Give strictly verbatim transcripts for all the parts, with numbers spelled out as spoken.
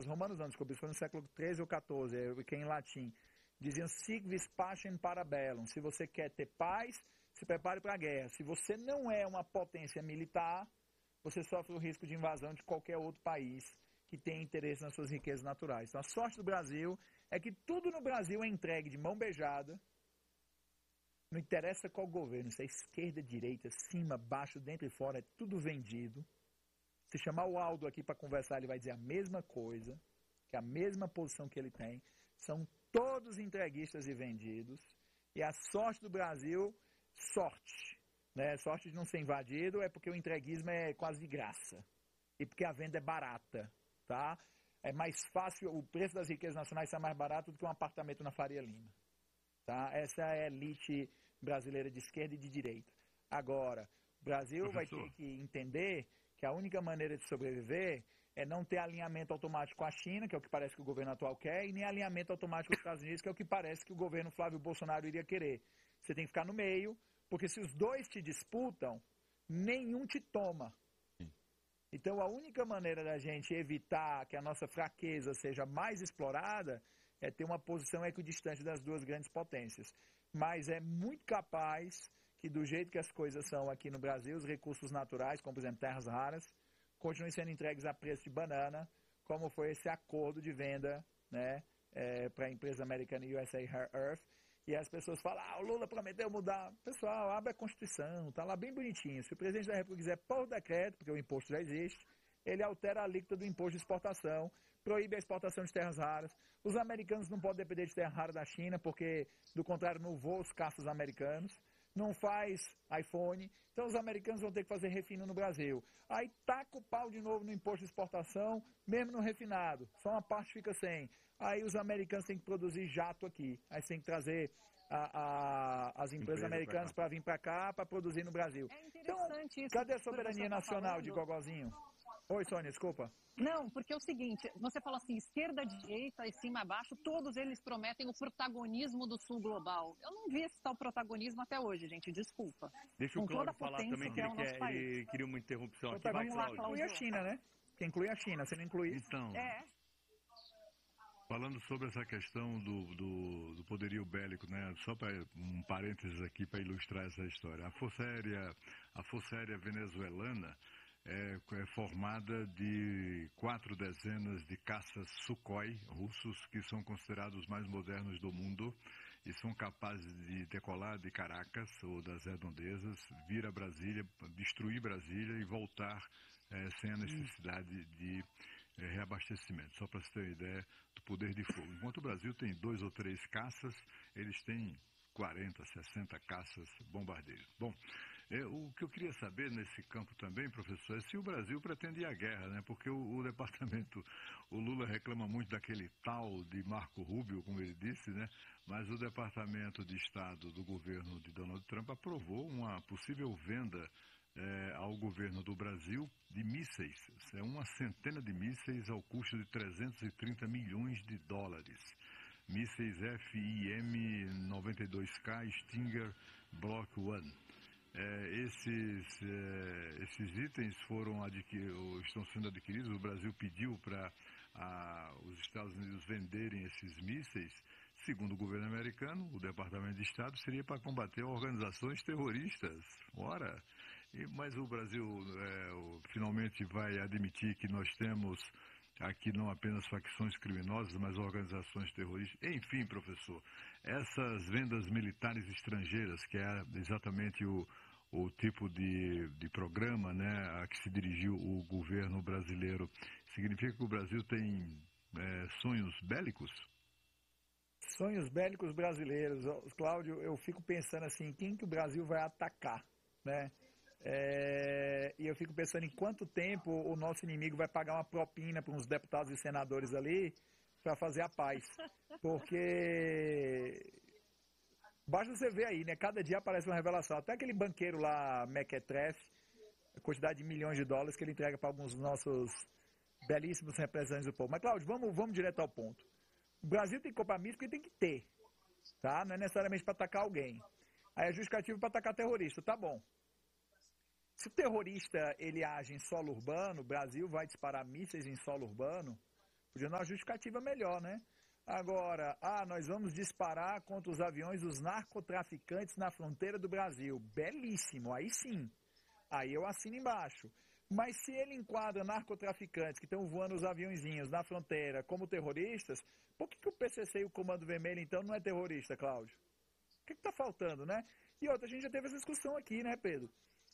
romanos não, desculpa, isso foi no século treze ou quatorze, que é em latim. Diziam, sic vis pacem para bellum. Se você quer ter paz, se prepare para a guerra. Se você não é uma potência militar, você sofre o risco de invasão de qualquer outro país que tenha interesse nas suas riquezas naturais. Então, a sorte do Brasil é que tudo no Brasil é entregue de mão beijada. Não interessa qual governo, se é esquerda, direita, cima, baixo, dentro e fora, é tudo vendido. Se chamar o Aldo aqui para conversar, ele vai dizer a mesma coisa, que é a mesma posição que ele tem. São todos entreguistas e vendidos. E a sorte do Brasil, sorte. Né? Sorte de não ser invadido é porque o entreguismo é quase de graça. E porque a venda é barata. Tá? É mais fácil, o preço das riquezas nacionais sai mais barato do que um apartamento na Faria Lima. Tá? Essa é a elite brasileira de esquerda e de direita. Agora, o Brasil Professor. vai ter que entender que a única maneira de sobreviver é não ter alinhamento automático com a China, que é o que parece que o governo atual quer, e nem alinhamento automático com os Estados Unidos, que é o que parece que o governo Flávio Bolsonaro iria querer. Você tem que ficar no meio, porque se os dois te disputam, nenhum te toma. Então, a única maneira da gente evitar que a nossa fraqueza seja mais explorada é ter uma posição equidistante das duas grandes potências. Mas é muito capaz que, do jeito que as coisas são aqui no Brasil, os recursos naturais, como, por exemplo, terras raras, continuem sendo entregues a preço de banana, como foi esse acordo de venda, né, é, para a empresa americana U S A Rare Earth. E as pessoas falam, ah, o Lula prometeu mudar. Pessoal, abre a Constituição, está lá bem bonitinho. Se o presidente da República quiser por decreto, porque o imposto já existe, ele altera a alíquota do imposto de exportação, proíbe a exportação de terras raras. Os americanos não podem depender de terra rara da China, porque, do contrário, não voam os caças americanos. Não faz iPhone, então os americanos vão ter que fazer refino no Brasil. Aí taca o pau de novo no imposto de exportação, mesmo no refinado, só uma parte fica sem. Aí os americanos têm que produzir jato aqui, aí tem que trazer a, a, as empresas Empresa americanas para vir para cá, para produzir no Brasil. É interessante então, isso. Cadê a soberania nacional tá de Gogozinho? Oi, Sônia, desculpa. Não, porque é o seguinte, você fala assim, esquerda, direita e cima, abaixo, todos eles prometem o protagonismo do Sul global. Eu não vi esse tal protagonismo até hoje, gente, desculpa. Deixa o Cláudio falar também, que, que ele, que é, ele queria uma interrupção aqui. Vai, Cláudio. Inclui a China, né? Que inclui a China, se não inclui isso. Então, é. falando sobre essa questão do, do, do poderio bélico, né? Só para um parênteses aqui para ilustrar essa história. A Força Aérea, a Força Aérea venezuelana É, é formada de quatro dezenas de caças Sukhoi russos, que são considerados os mais modernos do mundo e são capazes de decolar de Caracas ou das redondezas, vir a Brasília, destruir Brasília e voltar é, sem a necessidade de é, reabastecimento. Só para você ter uma ideia do poder de fogo. Enquanto o Brasil tem dois ou três caças, eles têm quarenta, sessenta caças bombardeiros. Bom, é, o que eu queria saber nesse campo também, professor, é se o Brasil pretende ir à guerra, né? Porque o, o departamento, o Lula reclama muito daquele tal de Marco Rubio, como ele disse, né? Mas o Departamento de Estado do governo de Donald Trump aprovou uma possível venda é, ao governo do Brasil de mísseis. É uma centena de mísseis ao custo de trezentos e trinta milhões de dólares. Mísseis F I M noventa e dois K Stinger Block um. É, esses, é, esses itens foram adquir, estão sendo adquiridos. O Brasil pediu para os Estados Unidos venderem esses mísseis. Segundo o governo americano, o Departamento de Estado seria para combater organizações terroristas. Ora, e, mas o Brasil é, o, finalmente vai admitir que nós temos aqui não apenas facções criminosas, mas organizações terroristas. Enfim, professor, essas vendas militares estrangeiras, que é exatamente o, o tipo de, de programa, né, a que se dirigiu o governo brasileiro, significa que o Brasil tem é, sonhos bélicos? Sonhos bélicos brasileiros. Cláudio, eu fico pensando assim, quem que o Brasil vai atacar, né? É, e eu fico pensando em quanto tempo o nosso inimigo vai pagar uma propina para uns deputados e senadores ali para fazer a paz. Porque basta você ver aí, né? Cada dia aparece uma revelação. Até aquele banqueiro lá, Mequetrefe, a quantidade de milhões de dólares que ele entrega para alguns dos nossos belíssimos representantes do povo. Mas, Cláudio, vamos, vamos direto ao ponto. O Brasil tem que comprar míssil porque tem que ter, tá? Não é necessariamente para atacar alguém. Aí é justificativo para atacar terrorista, tá bom. Se o terrorista ele age em solo urbano, o Brasil vai disparar mísseis em solo urbano, Podia dar uma justificativa melhor, né? Agora, ah, nós vamos disparar contra os aviões dos narcotraficantes na fronteira do Brasil. Belíssimo, aí sim. Aí eu assino embaixo. Mas se ele enquadra narcotraficantes que estão voando os aviãozinhos na fronteira como terroristas, por que, que o P C C e o Comando Vermelho, então, não é terrorista, Cláudio? O que está faltando, né? E outra, a gente já teve essa discussão aqui, né, Pedro?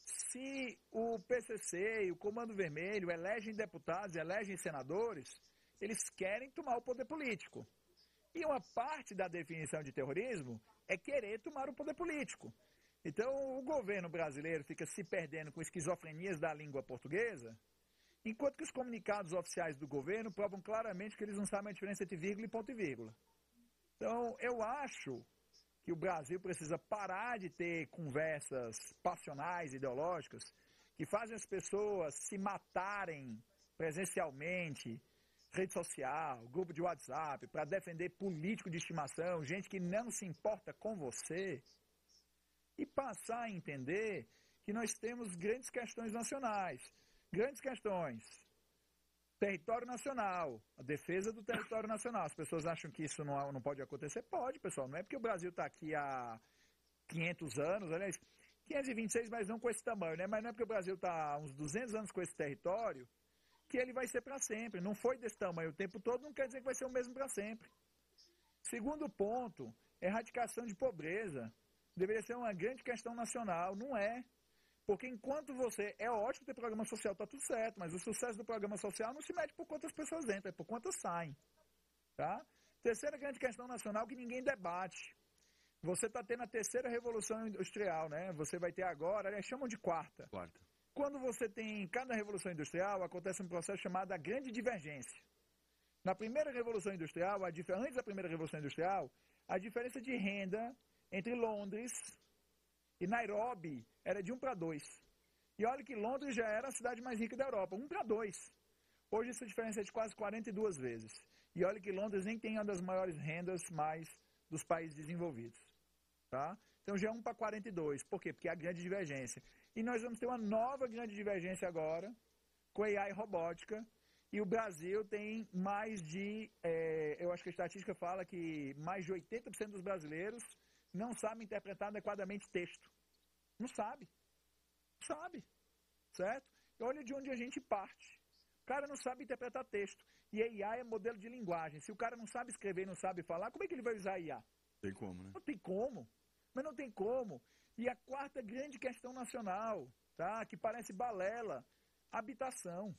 Se o P C C e o Comando Vermelho elegem deputados e elegem senadores, eles querem tomar o poder político. E uma parte da definição de terrorismo é querer tomar o poder político. Então, o governo brasileiro fica se perdendo com esquizofrenias da língua portuguesa, enquanto que os comunicados oficiais do governo provam claramente que eles não sabem a diferença entre vírgula e ponto e vírgula. Então, eu acho que o Brasil precisa parar de ter conversas passionais, ideológicas, que fazem as pessoas se matarem presencialmente, rede social, grupo de WhatsApp, para defender político de estimação, gente que não se importa com você, e passar a entender que nós temos grandes questões nacionais, grandes questões, território nacional, a defesa do território nacional. As pessoas acham que isso não, não pode acontecer? Pode, pessoal, não é porque o Brasil está aqui há quinhentos anos, aliás, quinhentos e vinte e seis, mas não com esse tamanho, né? Mas não é porque o Brasil está há uns duzentos anos com esse território, que ele vai ser para sempre. Não foi desse tamanho o tempo todo, não quer dizer que vai ser o mesmo para sempre. Segundo ponto, erradicação de pobreza. Deveria ser uma grande questão nacional, não é. Porque enquanto você... É ótimo ter programa social, está tudo certo, mas o sucesso do programa social não se mede por quantas pessoas entram, é por quantas saem. Tá? Terceira grande questão nacional que ninguém debate. Você está tendo a terceira revolução industrial, né? Você vai ter agora, eles chamam de quarta. Quarta. Quando você tem, em cada revolução industrial, acontece um processo chamado a grande divergência. Na primeira revolução industrial, a dif... antes da primeira revolução industrial, a diferença de renda entre Londres e Nairobi era de um para dois. E olha que Londres já era a cidade mais rica da Europa, um para dois. Hoje essa diferença é de quase quarenta e duas vezes. E olha que Londres nem tem uma das maiores rendas mais dos países desenvolvidos. Tá? Então já é um para quarenta e dois. Por quê? Porque é a grande divergência. E nós vamos ter uma nova grande divergência agora, com A I e robótica, e o Brasil tem mais de, é, eu acho que a estatística fala que mais de oitenta por cento dos brasileiros não sabem interpretar adequadamente texto. Não sabe. Não sabe. Certo? E olha de onde a gente parte. O cara não sabe interpretar texto. E A I é modelo de linguagem. Se o cara não sabe escrever e não sabe falar, como é que ele vai usar a I A? Tem como, né? Não tem como. Mas não tem como. E a quarta grande questão nacional, tá? Que parece balela, habitação.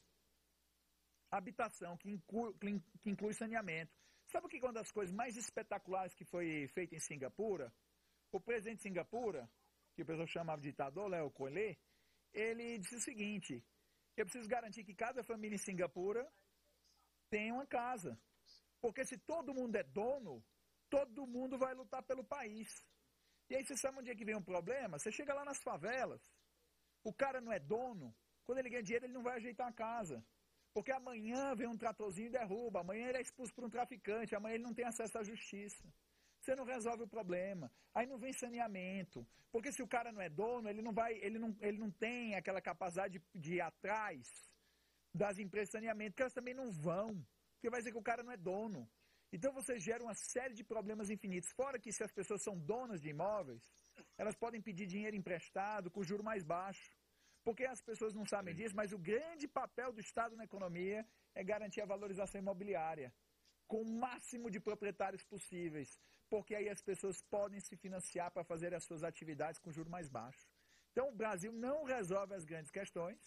Habitação, que inclui, que inclui saneamento. Sabe o que é uma das coisas mais espetaculares que foi feita em Singapura? O presidente de Singapura, que o pessoal chamava de ditador, Léo Collet, ele disse o seguinte: eu preciso garantir que cada família em Singapura tenha uma casa. Porque se todo mundo é dono, todo mundo vai lutar pelo país. E aí você sabe onde é que vem um problema? Você chega lá nas favelas, o cara não é dono, quando ele ganha dinheiro ele não vai ajeitar a casa. Porque amanhã vem um tratorzinho e derruba, amanhã ele é expulso por um traficante, amanhã ele não tem acesso à justiça. Você não resolve o problema. Aí não vem saneamento. Porque se o cara não é dono, ele não, vai, ele não, ele não tem aquela capacidade de, de ir atrás das empresas de saneamento, que elas também não vão. Porque vai dizer que o cara não é dono. Então você gera uma série de problemas infinitos. Fora que se as pessoas são donas de imóveis, elas podem pedir dinheiro emprestado com juro mais baixo. Porque as pessoas não sabem disso, mas o grande papel do Estado na economia é garantir a valorização imobiliária, com o máximo de proprietários possíveis. Porque aí as pessoas podem se financiar para fazer as suas atividades com juro mais baixo. Então o Brasil não resolve as grandes questões,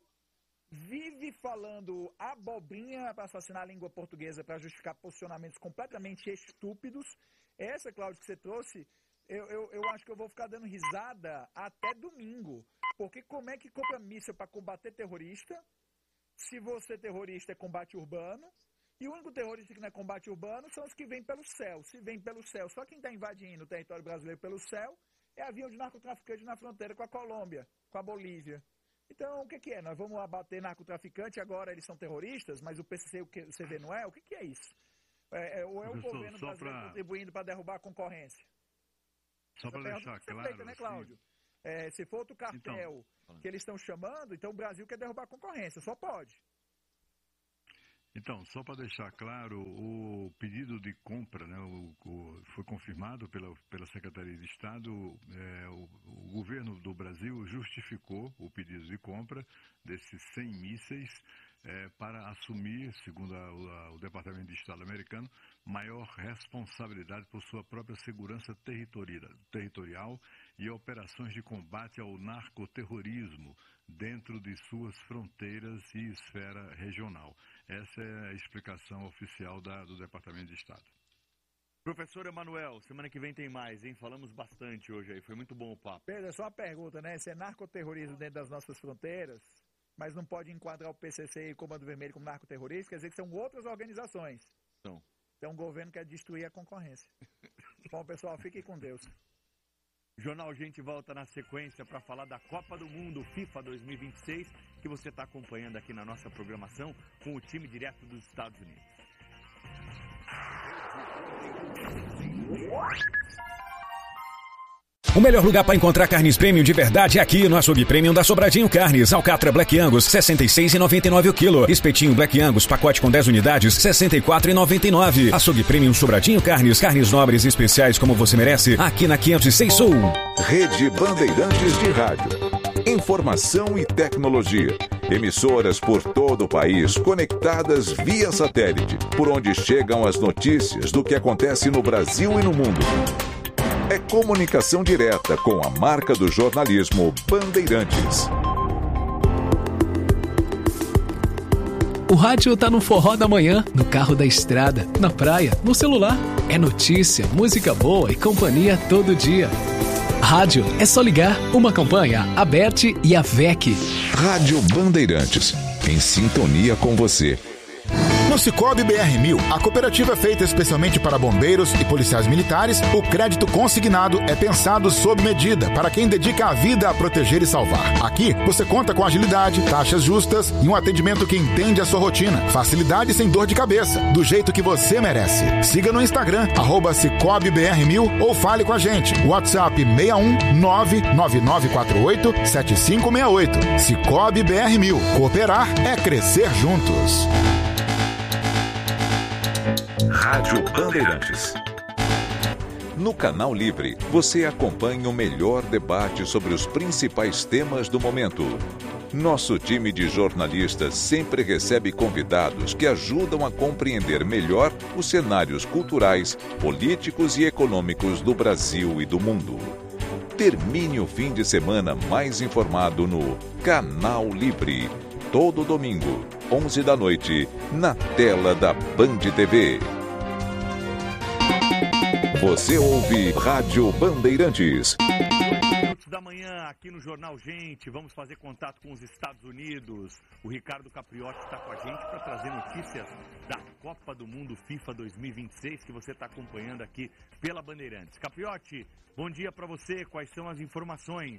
vive falando abobrinha para assassinar a língua portuguesa para justificar posicionamentos completamente estúpidos. Essa, Cláudio, que você trouxe, eu, eu, eu acho que eu vou ficar dando risada até domingo. Porque como é que compra míssil para combater terrorista, se você terrorista é combate urbano, e o único terrorista que não é combate urbano são os que vêm pelo céu. Se vem pelo céu, só quem está invadindo o território brasileiro pelo céu é avião de narcotraficante na fronteira com a Colômbia, com a Bolívia. Então, o que, que é? Nós vamos abater narcotraficante, agora eles são terroristas, mas o P C C, o que, C V não é? O que, que é isso? É, é, ou é o Professor, governo brasileiro pra... contribuindo para derrubar a concorrência? Só para deixar claro, feita, né, Cláudio? É, se for outro cartel então, que eles estão chamando, então o Brasil quer derrubar a concorrência, só pode. Então, só para deixar claro, o pedido de compra, né, o, o, foi confirmado pela, pela Secretaria de Estado, é, o, o governo do Brasil justificou o pedido de compra desses cem mísseis é, para assumir, segundo a, a, o Departamento de Estado americano, maior responsabilidade por sua própria segurança territorial, territorial e operações de combate ao narcoterrorismo dentro de suas fronteiras e esfera regional. Essa é a explicação oficial da, do Departamento de Estado. Professor Emanuel, semana que vem tem mais, hein? Falamos bastante hoje aí, foi muito bom o papo. Pedro, é só uma pergunta, né? Se é narcoterrorismo dentro das nossas fronteiras, mas não pode enquadrar o P C C e o Comando Vermelho como narcoterrorista, quer dizer que são outras organizações. Não. Então o governo quer destruir a concorrência. Bom, pessoal, fiquem com Deus. Jornal Gente volta na sequência para falar da Copa do Mundo FIFA dois mil e vinte e seis, que você está acompanhando aqui na nossa programação com o time direto dos Estados Unidos. O melhor lugar para encontrar carnes premium de verdade é aqui no Açougue Premium da Sobradinho Carnes. Alcatra Black Angus, sessenta e seis reais e noventa e nove centavos o quilo. Espetinho Black Angus, pacote com dez unidades, sessenta e quatro reais e noventa e nove centavos. Açougue Premium Sobradinho Carnes. Carnes nobres e especiais como você merece, aqui na quinhentos e seis Sul. Rede Bandeirantes de Rádio. Informação e tecnologia. Emissoras por todo o país conectadas via satélite, por onde chegam as notícias do que acontece no Brasil e no mundo. É comunicação direta com a marca do jornalismo Bandeirantes. O rádio tá no forró da manhã, no carro da estrada, na praia, no celular. É notícia, música boa e companhia todo dia. Rádio é só ligar. Uma campanha, a Bert e a V E C. Rádio Bandeirantes, em sintonia com você. No Sicoob B R mil, a cooperativa feita especialmente para bombeiros e policiais militares, o crédito consignado é pensado sob medida para quem dedica a vida a proteger e salvar. Aqui, você conta com agilidade, taxas justas e um atendimento que entende a sua rotina. Facilidade sem dor de cabeça, do jeito que você merece. Siga no Instagram, arroba Sicoob B R mil ou fale com a gente. WhatsApp seis um nove nove nove quatro oito sete cinco seis oito. Sicoob B R mil. Cooperar é crescer juntos. Rádio Bandeirantes. No Canal Livre, você acompanha o melhor debate sobre os principais temas do momento. Nosso time de jornalistas sempre recebe convidados que ajudam a compreender melhor os cenários culturais, políticos e econômicos do Brasil e do mundo. Termine o fim de semana mais informado no Canal Livre. Todo domingo, onze da noite, na tela da Band T V. Você ouve Rádio Bandeirantes. oito minutos da manhã, aqui no Jornal Gente, vamos fazer contato com os Estados Unidos. O Ricardo Capriotti está com a gente para trazer notícias da Copa do Mundo FIFA dois mil e vinte e seis, que você está acompanhando aqui pela Bandeirantes. Capriotti, bom dia para você, quais são as informações?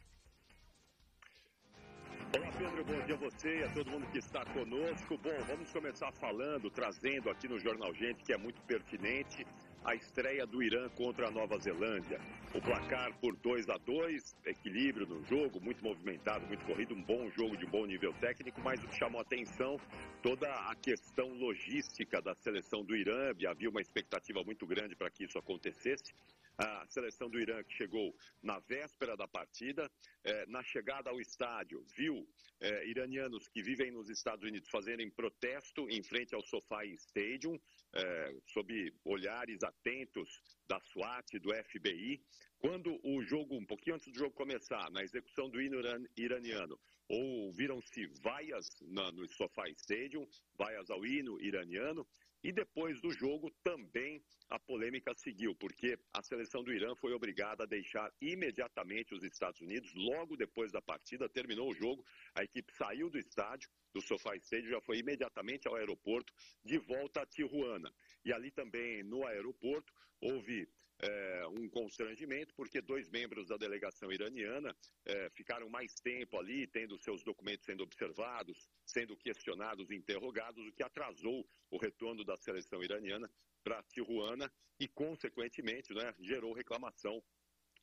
Olá, Pedro, bom dia a você e a todo mundo que está conosco. Bom, vamos começar falando, trazendo aqui no Jornal Gente, que é muito pertinente, a estreia do Irã contra a Nova Zelândia. O placar por dois a dois, equilíbrio no jogo, muito movimentado, muito corrido, um bom jogo de um bom nível técnico, mas o que chamou a atenção, toda a questão logística da seleção do Irã, e havia uma expectativa muito grande para que isso acontecesse. A seleção do Irã que chegou na véspera da partida, eh, na chegada ao estádio, viu eh, iranianos que vivem nos Estados Unidos fazerem protesto em frente ao SoFi Stadium, eh, sob olhares atentos da SWAT, do F B I. Quando o jogo, um pouquinho antes do jogo começar, na execução do hino iraniano, ouviram-se vaias na, no SoFi Stadium, vaias ao hino iraniano. E depois do jogo também a polêmica seguiu, porque a seleção do Irã foi obrigada a deixar imediatamente os Estados Unidos. Logo depois da partida, terminou o jogo, a equipe saiu do estádio, do SoFi Stadium, já foi imediatamente ao aeroporto, de volta a Tijuana. E ali também no aeroporto houve é, um constrangimento, porque dois membros da delegação iraniana é, ficaram mais tempo ali, tendo seus documentos sendo observados, sendo questionados e interrogados, o que atrasou o retorno da seleção iraniana para Tijuana e, consequentemente, né, gerou reclamação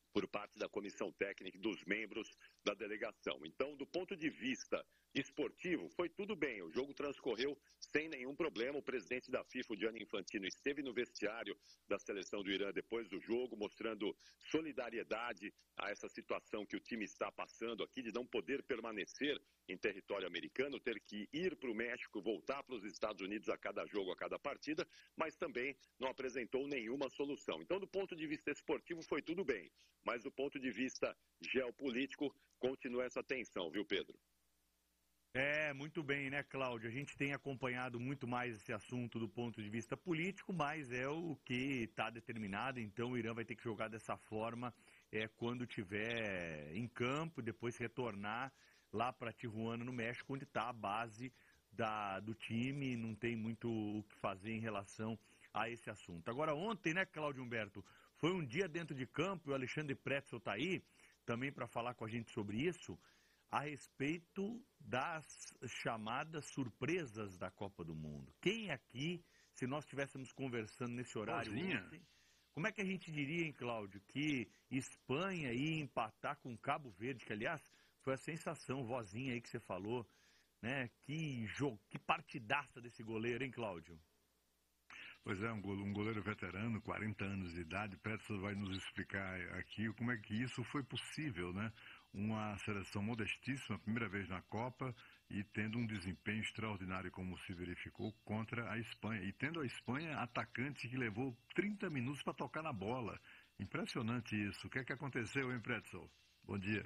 por parte da comissão técnica e dos membros da delegação. Então, do ponto de vista esportivo, foi tudo bem. O jogo transcorreu sem nenhum problema. O presidente da FIFA, o Gianni Infantino, esteve no vestiário da seleção do Irã depois do jogo, mostrando solidariedade a essa situação que o time está passando aqui, de não poder permanecer em território americano, ter que ir para o México, voltar para os Estados Unidos a cada jogo, a cada partida, mas também não apresentou nenhuma solução. Então, do ponto de vista esportivo, foi tudo bem. Mas do ponto de vista geopolítico, continua essa tensão, viu, Pedro? É, muito bem, né, Cláudio? A gente tem acompanhado muito mais esse assunto do ponto de vista político, mas é o que está determinado, então o Irã vai ter que jogar dessa forma é, quando estiver em campo, depois retornar lá para Tijuana, no México, onde está a base da, do time, não tem muito o que fazer em relação a esse assunto. Agora, ontem, né, Cláudio Humberto, foi um dia dentro de campo, e o Alexandre Pretzel está aí, também para falar com a gente sobre isso, a respeito das chamadas surpresas da Copa do Mundo. Quem aqui, se nós estivéssemos conversando nesse horário ontem, como é que a gente diria, hein, Cláudio, que Espanha ia empatar com Cabo Verde, que, aliás, foi a sensação, vozinha aí que você falou, né? Que jogo, que partidaça desse goleiro, hein, Cláudio? Pois é, um goleiro, um goleiro veterano, quarenta anos de idade. Pretzel vai nos explicar aqui como é que isso foi possível, né? Uma seleção modestíssima, primeira vez na Copa, e tendo um desempenho extraordinário, como se verificou, contra a Espanha. E tendo a Espanha atacante que levou trinta minutos para tocar na bola. Impressionante isso. O que é que aconteceu, hein, Pretzel? Bom dia.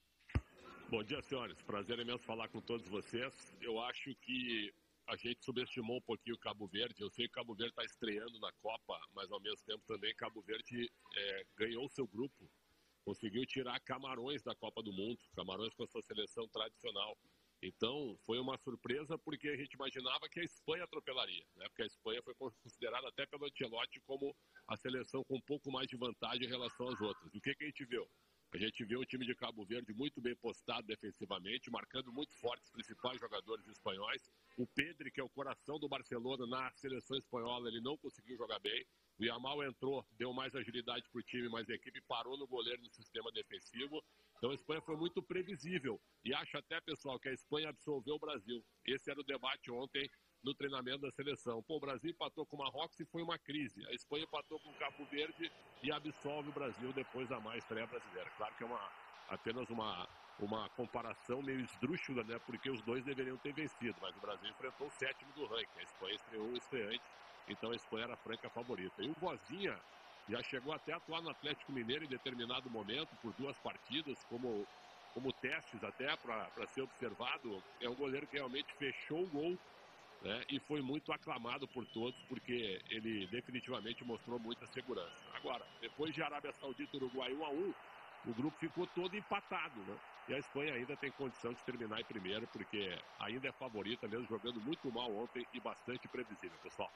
Bom dia, senhores. Prazer imenso falar com todos vocês. Eu acho que a gente subestimou um pouquinho o Cabo Verde. Eu sei que o Cabo Verde está estreando na Copa, mas ao mesmo tempo também Cabo Verde é, ganhou o seu grupo. Conseguiu tirar Camarões da Copa do Mundo, Camarões com a sua seleção tradicional. Então, foi uma surpresa porque a gente imaginava que a Espanha atropelaria, né? Porque a Espanha foi considerada até pelo Ancelotti como a seleção com um pouco mais de vantagem em relação às outras. E o que, que a gente viu? A gente viu o time de Cabo Verde muito bem postado defensivamente, marcando muito forte os principais jogadores espanhóis. O Pedri, que é o coração do Barcelona na seleção espanhola, ele não conseguiu jogar bem. O Yamal entrou, deu mais agilidade para o time, mas a equipe parou no goleiro no sistema defensivo. Então a Espanha foi muito previsível. E acho até, pessoal, que a Espanha absolveu o Brasil. Esse era o debate ontem no treinamento da seleção. Pô, o Brasil empatou com o Marrocos e foi uma crise. A Espanha empatou com o Cabo Verde e absolve o Brasil depois da má estreia brasileira. Claro que é uma, apenas uma, uma comparação meio esdrúxula, né? Porque os dois deveriam ter vencido, mas o Brasil enfrentou o sétimo do ranking. A Espanha estreou o estreante, então a Espanha era a franca favorita. E o Vozinha já chegou até a atuar no Atlético Mineiro em determinado momento, por duas partidas, como, como testes até para ser observado. É um goleiro que realmente fechou o gol, né, e foi muito aclamado por todos, porque ele definitivamente mostrou muita segurança. Agora, depois de Arábia Saudita e Uruguai um a um, o grupo ficou todo empatado, né? E a Espanha ainda tem condição de terminar em primeiro, porque ainda é favorita, mesmo jogando muito mal ontem e bastante previsível, pessoal.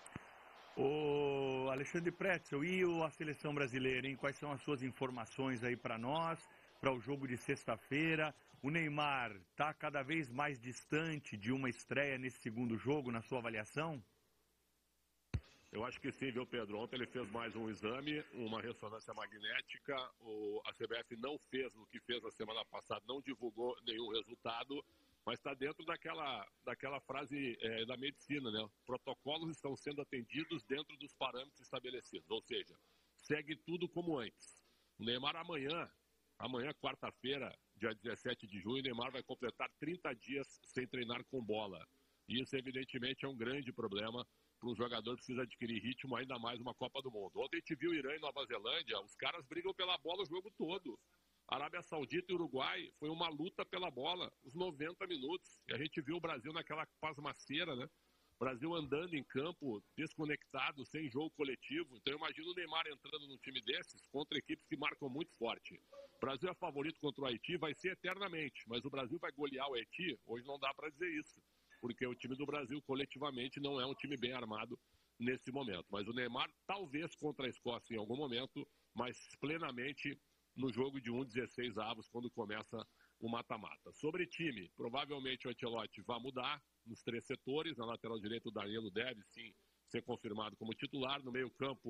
Ô Alexandre Pretzel, e a seleção brasileira, hein? Quais são as suas informações aí para nós, para o jogo de sexta-feira? O Neymar está cada vez mais distante de uma estreia nesse segundo jogo, na sua avaliação? Eu acho que sim, viu, Pedro? Ontem ele fez mais um exame, uma ressonância magnética. O, a C B F não fez o que fez na semana passada, não divulgou nenhum resultado, mas está dentro daquela, daquela frase é, da medicina, né? Protocolos estão sendo atendidos dentro dos parâmetros estabelecidos, ou seja, segue tudo como antes. O Neymar amanhã, amanhã, quarta-feira, dia dezessete de junho, o Neymar vai completar trinta dias sem treinar com bola. E isso, evidentemente, é um grande problema para um jogador que precisa adquirir ritmo, ainda mais uma Copa do Mundo. Ontem a gente viu Irã e Nova Zelândia, os caras brigam pela bola o jogo todo. Arábia Saudita e Uruguai foi uma luta pela bola, os noventa minutos. E a gente viu o Brasil naquela pasmaceira, né? Brasil andando em campo, desconectado, sem jogo coletivo. Então eu imagino o Neymar entrando num time desses contra equipes que marcam muito forte. O Brasil é favorito contra o Haiti, vai ser eternamente. Mas o Brasil vai golear o Haiti? Hoje não dá para dizer isso. Porque o time do Brasil, coletivamente, não é um time bem armado nesse momento. Mas o Neymar, talvez contra a Escócia em algum momento, mas plenamente no jogo de um dezesseis avos, quando começa o mata-mata. Sobre time, provavelmente o Ancelotti vai mudar nos três setores. Na lateral direita, o Danilo deve, sim, ser confirmado como titular. No meio campo,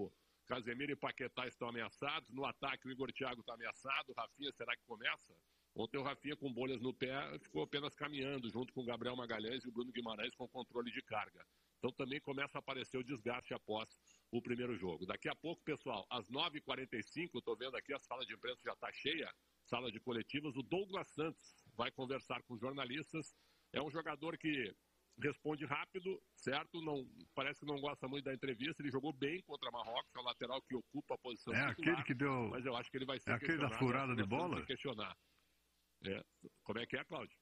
Casemiro e Paquetá estão ameaçados. No ataque, o Igor Thiago está ameaçado. O Rafinha, será que começa? Ontem o Rafinha, com bolhas no pé, ficou apenas caminhando, junto com o Gabriel Magalhães e o Bruno Guimarães com controle de carga. Então também começa a aparecer o desgaste após o primeiro jogo. Daqui a pouco, pessoal, às nove e quarenta e cinco, estou vendo aqui, a sala de imprensa já está cheia, sala de coletivas, o Douglas Santos vai conversar com os jornalistas. É um jogador que responde rápido, certo? Não, parece que não gosta muito da entrevista. Ele jogou bem contra Marrocos, é o lateral que ocupa a posição é titular. Aquele que deu... Mas eu acho que ele vai ser é aquele da furada de bola? Questionar. É. Como é que é, Cláudio?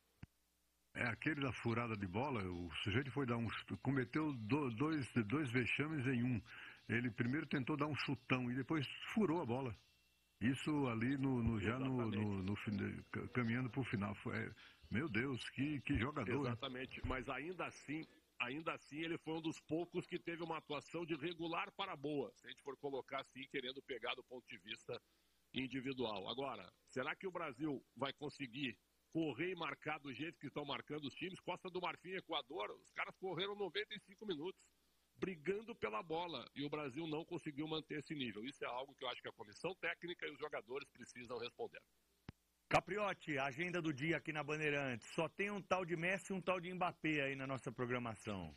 É aquele da furada de bola. O sujeito foi dar um... cometeu do, dois, dois vexames em um. Ele primeiro tentou dar um chutão e depois furou a bola. Isso ali no, no já no, no, no, no caminhando para o final. Foi, meu Deus, que, que jogador. Exatamente, mas ainda assim, ainda assim ele foi um dos poucos que teve uma atuação de regular para boa, se a gente for colocar assim, querendo pegar do ponto de vista individual. Agora, será que o Brasil vai conseguir correr e marcar do jeito que estão marcando os times? Costa do Marfim, Equador, os caras correram noventa e cinco minutos, brigando pela bola, e o Brasil não conseguiu manter esse nível. Isso é algo que eu acho que a comissão técnica e os jogadores precisam responder. Capriotti, a agenda do dia aqui na Bandeirantes. Só tem um tal de Messi e um tal de Mbappé aí na nossa programação.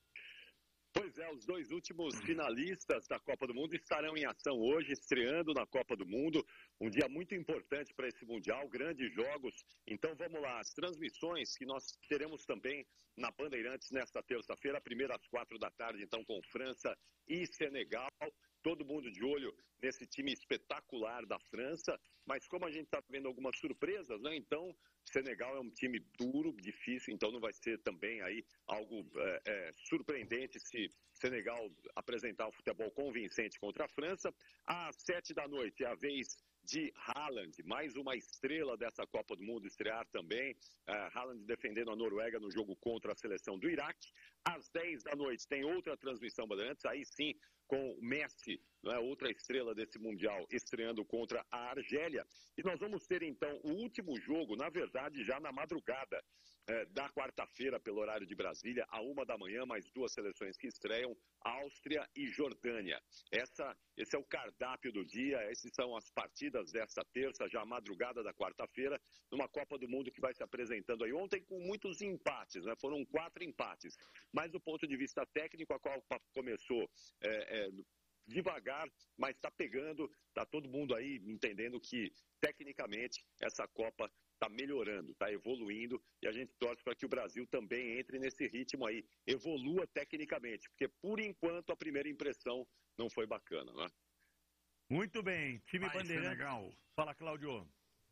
Pois é, os dois últimos finalistas da Copa do Mundo estarão em ação hoje, estreando na Copa do Mundo. Um dia muito importante para esse Mundial, grandes jogos. Então vamos lá, as transmissões que nós teremos também na Bandeirantes nesta terça-feira, primeiro às quatro da tarde, então com França e Senegal. Todo mundo de olho nesse time espetacular da França, mas como a gente está vendo algumas surpresas, né? Então, Senegal é um time duro, difícil, então não vai ser também aí algo é, é, surpreendente se Senegal apresentar um futebol convincente contra a França. Às sete da noite é a vez de Haaland, mais uma estrela dessa Copa do Mundo estrear também. Uh, Haaland defendendo a Noruega no jogo contra a seleção do Iraque. Às dez da noite tem outra transmissão Bandeirantes, aí sim com Messi, né, outra estrela desse Mundial, estreando contra a Argélia. E nós vamos ter então o último jogo, na verdade já na madrugada eh, da quarta-feira, pelo horário de Brasília, a uma da manhã, mais duas seleções que estreiam, Áustria e Jordânia. Essa, esse é o cardápio do dia, essas são as partidas desta terça, já madrugada da quarta-feira, numa Copa do Mundo que vai se apresentando aí ontem com muitos empates, né? Foram quatro empates. Mas do ponto de vista técnico, a Copa começou é, é, devagar, mas está pegando, está todo mundo aí entendendo que tecnicamente essa Copa está melhorando, está evoluindo, e a gente torce para que o Brasil também entre nesse ritmo aí, evolua tecnicamente, porque por enquanto a primeira impressão não foi bacana, né? Muito bem, time Vai Bandeirantes. Senegal. Fala, Cláudio.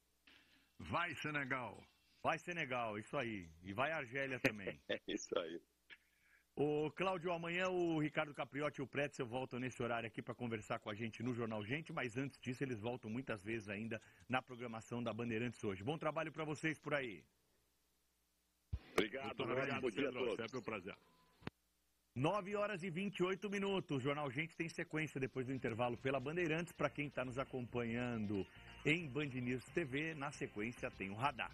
Vai Senegal. Vai Senegal, isso aí. E vai Argélia também. É isso aí. Ô, Cláudio, amanhã o Ricardo Capriotti e o Pretzel voltam nesse horário aqui para conversar com a gente no Jornal Gente, mas antes disso eles voltam muitas vezes ainda na programação da Bandeirantes hoje. Bom trabalho para vocês por aí. Obrigado, obrigado, bom dia a todos. Sempre um prazer. nove horas e vinte e oito minutos. O Jornal Gente tem sequência depois do intervalo pela Bandeirantes. Para quem está nos acompanhando em Band News T V, na sequência tem o Radar.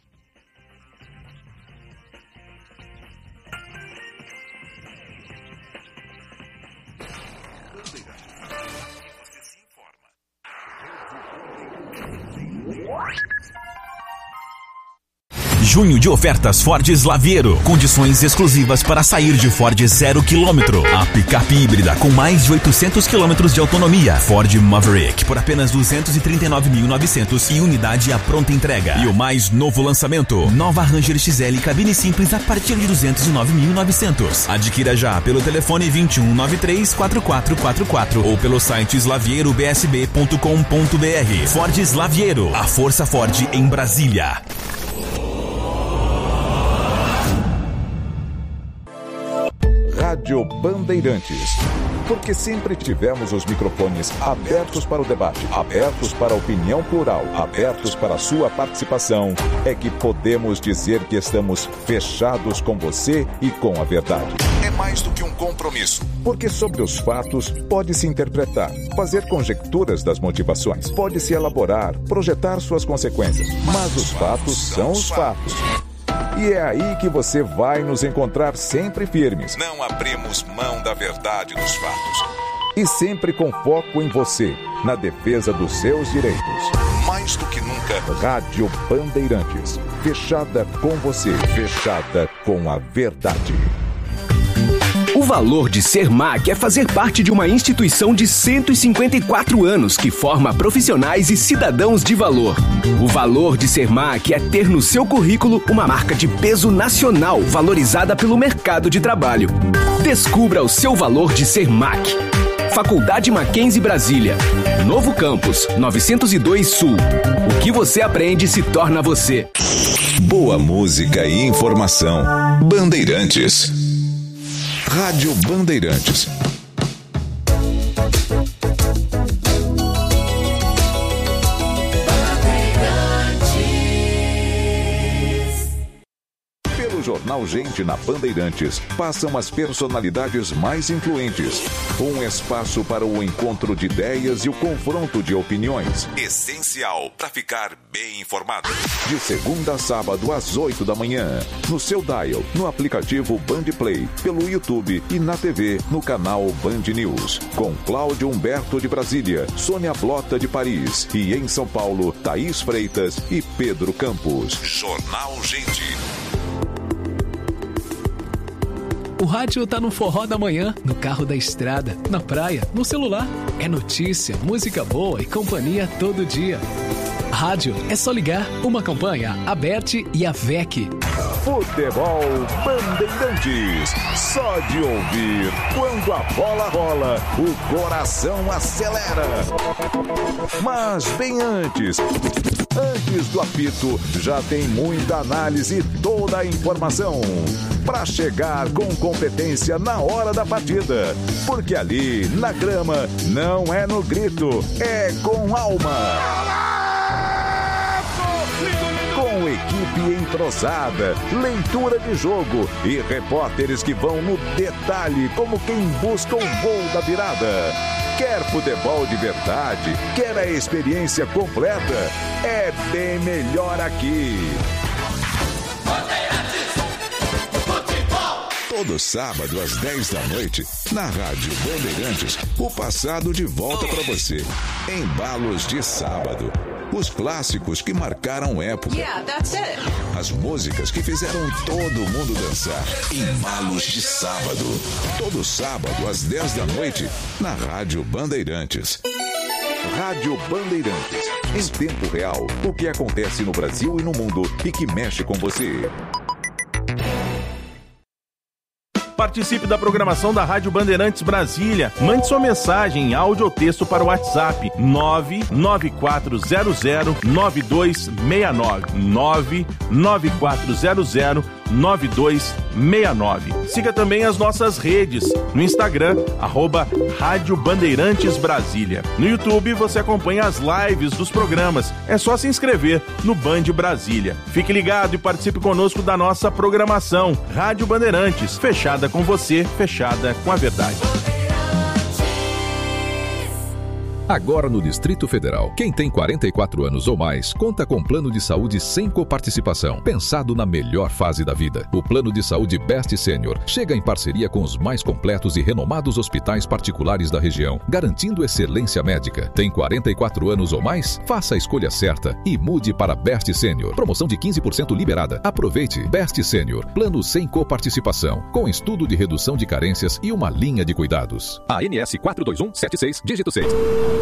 Você se informa. Junho de ofertas Ford Slaviero. Condições exclusivas para sair de Ford zero quilômetro. A picape híbrida com mais de oitocentos quilômetros de autonomia. Ford Maverick por apenas duzentos e trinta e nove mil e novecentos e unidade à pronta entrega. E o mais novo lançamento, nova Ranger X L cabine simples a partir de duzentos e nove mil e novecentos. Adquira já pelo telefone vinte e um, nove três, quatro quatro quatro quatro ou pelo site slaviero b s b ponto com ponto b r. Ford Slaviero, a força Ford em Brasília. Rádio Bandeirantes. Porque sempre tivemos os microfones abertos para o debate, abertos para a opinião plural, abertos para a sua participação, é que podemos dizer que estamos fechados com você e com a verdade. É mais do que um compromisso. Porque sobre os fatos pode-se interpretar, fazer conjecturas das motivações, pode-se elaborar, projetar suas consequências. Mas os fatos são os fatos. E é aí que você vai nos encontrar sempre firmes. Não abrimos mão da verdade dos fatos. E sempre com foco em você, na defesa dos seus direitos. Mais do que nunca, Rádio Bandeirantes. Fechada com você, fechada com a verdade. O valor de ser M A C é fazer parte de uma instituição de cento e cinquenta e quatro anos que forma profissionais e cidadãos de valor. O valor de ser M A C é ter no seu currículo uma marca de peso nacional valorizada pelo mercado de trabalho. Descubra o seu valor de ser M A C. Faculdade Mackenzie Brasília. Novo Campus, novecentos e dois Sul. O que você aprende se torna você. Boa música e informação. Bandeirantes. Rádio Bandeirantes. Pelo Jornal Gente na Bandeirantes, passam as personalidades mais influentes. Um espaço para o encontro de ideias e o confronto de opiniões. Essencial para ficar bem informado. De segunda a sábado às oito da manhã. No seu dial, no aplicativo Band Play, pelo YouTube e na T V, no canal Band News. Com Cláudio Humberto de Brasília, Sônia Blota de Paris e em São Paulo, Thaís Freitas e Pedro Campos. Jornal Gente. O rádio tá no forró da manhã, no carro da estrada, na praia, no celular. É notícia, música boa e companhia todo dia. Rádio é só ligar, uma campanha, a Bert e a V E C. Futebol Bandeirantes. Só de ouvir, quando a bola rola, o coração acelera. Mas bem antes, antes do apito, já tem muita análise e toda a informação. Para chegar com competência na hora da partida. Porque ali, na grama, não é no grito, é com alma. Com equipe entrosada, leitura de jogo e repórteres que vão no detalhe como quem busca o gol da virada. Quer futebol de verdade? Quer a experiência completa? É bem melhor aqui. Todo sábado às dez da noite, na Rádio Bandeirantes, o passado de volta para você. Embalos de sábado. Os clássicos que marcaram época. Yeah, that's it. As músicas que fizeram todo mundo dançar. Embalos de sábado. Todo sábado às dez da noite, na Rádio Bandeirantes. Rádio Bandeirantes. Em tempo real, o que acontece no Brasil e no mundo e que mexe com você. Participe da programação da Rádio Bandeirantes Brasília. Mande sua mensagem em áudio ou texto para o WhatsApp nove nove quatro zero zero nove dois seis nove. nove nove quatro zero zero nove dois seis nove. Siga também as nossas redes no Instagram, arroba Rádio Bandeirantes Brasília. No YouTube você acompanha as lives dos programas. É só se inscrever no Band Brasília. Fique ligado e participe conosco da nossa programação. Rádio Bandeirantes, fechada com você, fechada com a verdade. Agora no Distrito Federal, quem tem quarenta e quatro anos ou mais conta com plano de saúde sem coparticipação, pensado na melhor fase da vida. O plano de saúde Best Senior chega em parceria com os mais completos e renomados hospitais particulares da região, garantindo excelência médica. Tem quarenta e quatro anos ou mais? Faça a escolha certa e mude para Best Senior. Promoção de quinze por cento liberada. Aproveite. Best Senior, plano sem coparticipação, com estudo de redução de carências e uma linha de cuidados. A N S quatro dois um sete seis, dígito seis.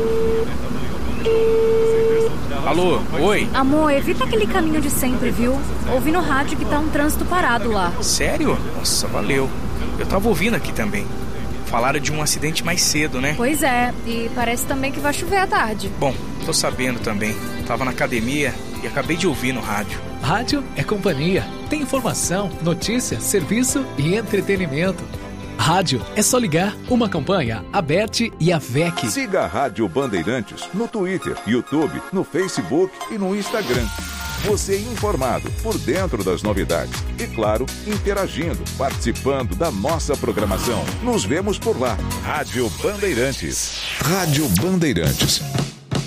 Alô, oi? Amor, evita aquele caminho de sempre, viu? Ouvi no rádio que tá um trânsito parado lá. Sério? Nossa, valeu. Eu tava ouvindo aqui também. Falaram de um acidente mais cedo, né? Pois é, e parece também que vai chover à tarde. Bom, tô sabendo também. Tava na academia e acabei de ouvir no rádio. Rádio é companhia. Tem informação, notícia, serviço e entretenimento. Rádio é só ligar, uma campanha, a Bert e a V E C. Siga a Rádio Bandeirantes no Twitter, YouTube, no Facebook e no Instagram. Você informado, por dentro das novidades e, claro, interagindo, participando da nossa programação. Nos vemos por lá. Rádio Bandeirantes. Rádio Bandeirantes.